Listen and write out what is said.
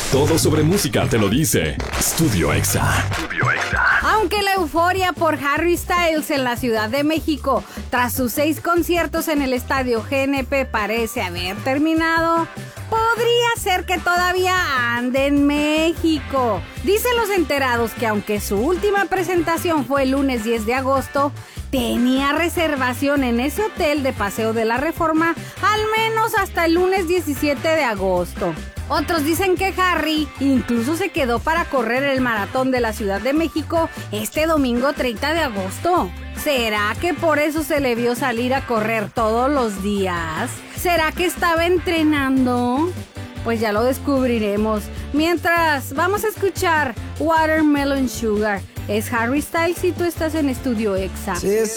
Todo sobre música te lo dice Estudio Exa. Aunque la euforia por Harry Styles en la Ciudad de México tras sus 6 conciertos en el estadio GNP parece haber terminado, podría ser que todavía ande en México. Dicen los enterados que aunque su última presentación fue el lunes 10 de agosto, tenía reservación en ese hotel de Paseo de la Reforma al menos hasta el lunes 17 de agosto. Otros dicen que Harry incluso se quedó para correr el maratón de la Ciudad de México este domingo 30 de agosto. ¿Será que por eso se le vio salir a correr todos los días? ¿Será que estaba entrenando? Pues ya lo descubriremos. Mientras, vamos a escuchar Watermelon Sugar. Es Harry Styles y tú estás en Estudio Exa.